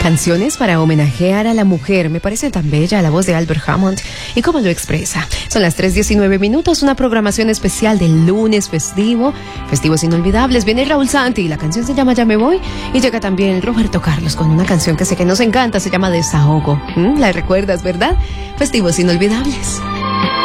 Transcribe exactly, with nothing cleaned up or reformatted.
Canciones para homenajear a la mujer. Me parece tan bella la voz de Albert Hammond y cómo lo expresa. Son las tres diecinueve minutos, una programación especial del lunes festivo, festivos inolvidables. Viene Raúl Santi, la canción se llama Ya me voy, y llega también Roberto Carlos con una canción que sé que nos encanta, se llama Desahogo. ¿Mm? La recuerdas, ¿verdad? Festivos inolvidables.